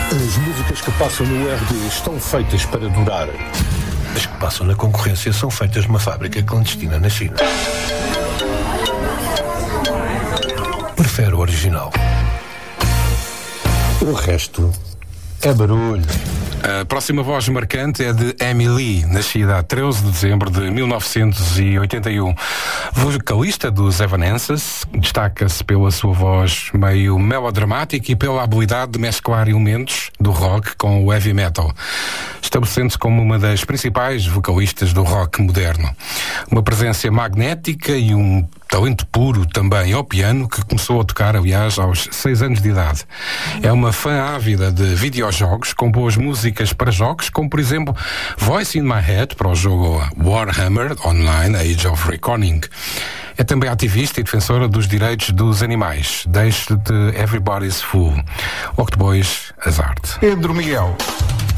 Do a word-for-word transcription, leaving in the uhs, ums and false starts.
As músicas que passam no R D estão feitas para durar. As que passam na concorrência são feitas numa fábrica clandestina na China. Prefere o original. O resto é barulho. A próxima voz marcante é de Emily, nascida a treze de dezembro de mil novecentos e oitenta e um. Vocalista dos Evanescence, destaca-se pela sua voz meio melodramática e pela habilidade de mesclar elementos do rock com o heavy metal, estabelecendo-se como uma das principais vocalistas do rock moderno. Uma presença magnética e um talento puro também ao piano, que começou a tocar, aliás, aos seis anos de idade. É uma fã ávida de videojogos, com boas músicas para jogos, como por exemplo Voice in My Head para o jogo Warhammer Online Age of Reckoning. É também ativista e defensora dos direitos dos animais. Deixe-te Everybody's Fool. Logo depois, as artes. Pedro Miguel.